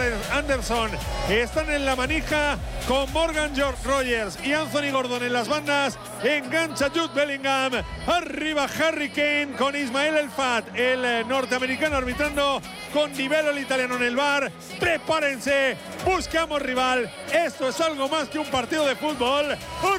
Anderson están en la manija con Morgan Rogers y Anthony Gordon en las bandas. Engancha Jude Bellingham. Arriba Harry Kane con Ismael El Fat, el norteamericano, arbitrando, con Nivelo, el italiano, en el bar. Prepárense, buscamos rival. Esto es algo más que un partido de fútbol.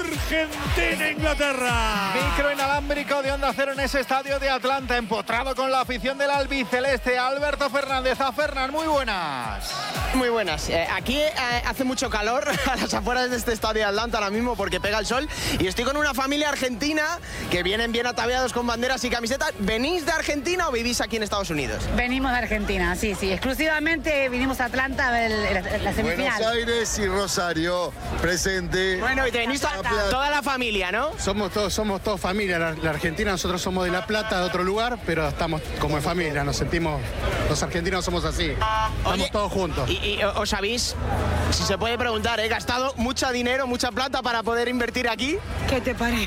Argentina-Inglaterra. Micro inalámbrico de Onda Cero en ese estadio de Atlanta, empotrado con la afición del albiceleste. Alberto Fernández. A Fernan, muy buenas. Muy buenas. Aquí hace mucho calor a las afueras de este estadio de Atlanta ahora mismo porque pega el sol, y estoy con una familia argentina que vienen bien ataviados con banderas y camisetas. ¿Venís de Argentina o vivís aquí en Estados Unidos? Venimos de Argentina, sí. Exclusivamente vinimos a Atlanta a ver la semifinal. Buenos Aires y Rosario, presente. Bueno, y te venís toda la familia, ¿no? Somos todos familia. La Argentina, nosotros somos de La Plata, de otro lugar, pero estamos como en familia, nos sentimos, los argentinos somos así. Estamos todos juntos. Y os habéis, si se puede preguntar, gastado mucho dinero, mucha plata para poder invertir aquí. ¿Qué te parece?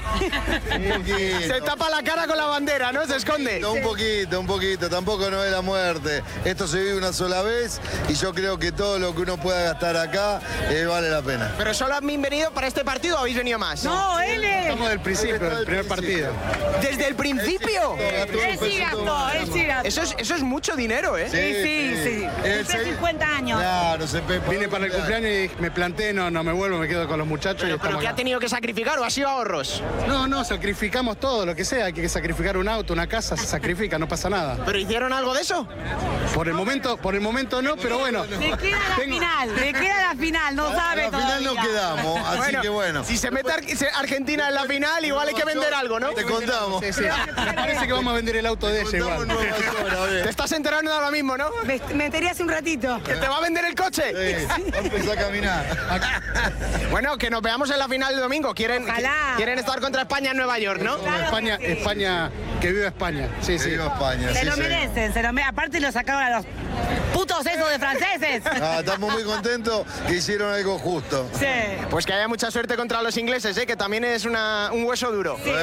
Se tapa la cara con la bandera, ¿no? Se esconde. Un poquito, tampoco no es la muerte. Esto se vive una sola vez y yo creo que todo lo que uno pueda gastar acá vale la pena. ¿Pero solo habéis venido para este partido o habéis venido más? No, él es. Estamos del principio, del primer partido. ¿Desde el principio? Él sí gastó. Eso es mucho dinero, ¿eh? Sí. Cumple 50 años. Claro, Vine para el cumpleaños y me planté, no me vuelvo, me quedo con los muchachos. ¿Pero qué ha tenido que sacrificar o ha sido ahorros? No, sacrificamos todo, lo que sea. Hay que sacrificar un auto, una casa, se sacrifica, no pasa nada. ¿Pero hicieron algo de eso? Por el momento no, pero bueno. Le queda la final, no sabe todavía. Al final no quedamos, así que bueno. Si se mete Argentina en la final, igual hay que vender algo, ¿no? Te contamos. Sí. Parece que vamos a vender el auto de ella igual. Te estás enterando ahora mismo, ¿no? Me enteré hace un ratito. ¿Que te va a vender el coche? Sí, empezó a caminar. Bueno, que nos veamos en la final del domingo. Quieren estar contra España en Nueva York, ¿no? Claro, España, que viva España. Sí. Que viva España. Se sí, lo sí. merecen, aparte lo sacaron a los putos esos de franceses. Estamos muy contentos que hicieron algo justo. Sí. Pues que haya mucha suerte contra los ingleses, que también es un hueso duro. Sí.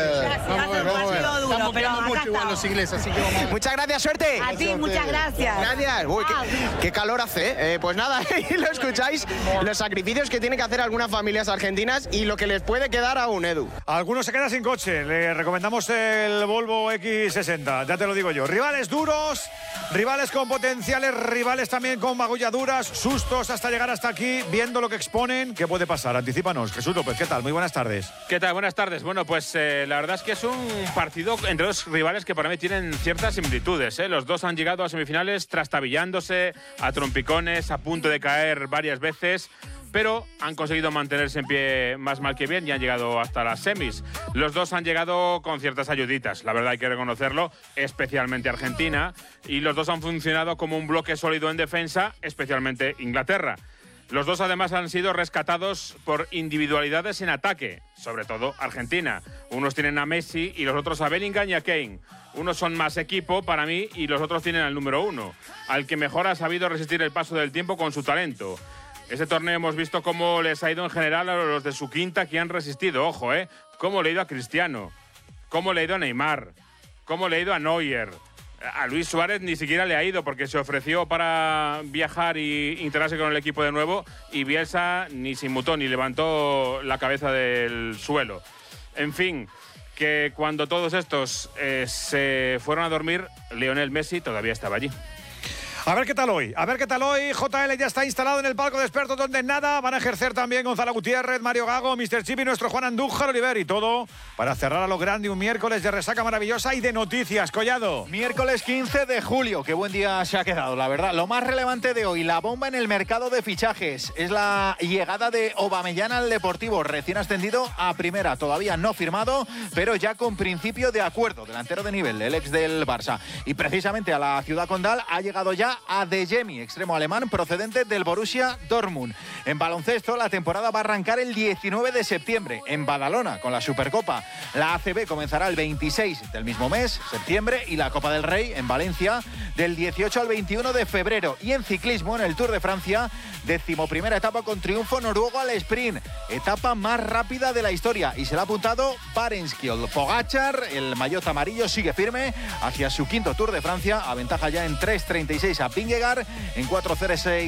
Estamos peleando mucho igual los ingleses, así que vamos a ver. Muchas gracias, suerte. A ti, muchas gracias. Gracias. Uy, qué calor hace. Pues nada, ahí lo escucháis, los sacrificios que tienen que hacer algunas familias argentinas y lo que les puede quedar aún, Edu. Algunos se quedan sin coche. Le recomendamos el Volvo X60, ya te lo digo yo. Rivales duros, rivales con potenciales, rivales también con magulladuras, sustos hasta llegar hasta aquí, viendo lo que exponen. ¿Qué puede pasar? Anticípanos. Jesús López, ¿qué tal? Muy buenas tardes. ¿Qué tal? Buenas tardes. Bueno, pues la verdad es que es un partido entre dos rivales que para mí tienen ciertas similitudes. Los dos han llegado a semifinales trastabillándose, a trompicones, a punto de caer varias veces, pero han conseguido mantenerse en pie más mal que bien y han llegado hasta las semis. Los dos han llegado con ciertas ayuditas, la verdad hay que reconocerlo, especialmente Argentina, y los dos han funcionado como un bloque sólido en defensa, especialmente Inglaterra. Los dos además han sido rescatados por individualidades en ataque, sobre todo Argentina. Unos tienen a Messi y los otros a Bellingham y a Kane. Unos son más equipo para mí y los otros tienen al número uno, al que mejor ha sabido resistir el paso del tiempo con su talento. Este torneo hemos visto cómo les ha ido en general a los de su quinta que han resistido. Ojo, cómo le ha ido a Cristiano, cómo le ha ido a Neymar, cómo le ha ido a Neuer. A Luis Suárez ni siquiera le ha ido porque se ofreció para viajar y integrarse con el equipo de nuevo y Bielsa ni se inmutó ni levantó la cabeza del suelo. En fin, que cuando todos estos se fueron a dormir, Lionel Messi todavía estaba allí. A ver qué tal hoy. JL ya está instalado en el palco de expertos donde nada. Van a ejercer también Gonzalo Gutiérrez, Mario Gago, Mr. Chip y nuestro Juan Andújar Oliver. Y todo para cerrar a lo grande un miércoles de resaca maravillosa y de noticias. Collado. Miércoles 15 de julio. Qué buen día se ha quedado, la verdad. Lo más relevante de hoy, la bomba en el mercado de fichajes. Es la llegada de Aubameyang al Deportivo. Recién ascendido a primera. Todavía no firmado, pero ya con principio de acuerdo. Delantero de nivel, el ex del Barça. Y precisamente a la ciudad condal ha llegado ya Adeyemi, extremo alemán procedente del Borussia Dortmund. En baloncesto, la temporada va a arrancar el 19 de septiembre en Badalona con la Supercopa. La ACB comenzará el 26 del mismo mes, septiembre, y la Copa del Rey en Valencia del 18 al 21 de febrero. Y en ciclismo, en el Tour de Francia, 11ª etapa con triunfo noruego al sprint. Etapa más rápida de la historia y se la ha apuntado Barenskiol. Pogačar, el maillot amarillo, sigue firme hacia su quinto Tour de Francia. Aventaja ya en 3.36 a Vingegaard, en 4.06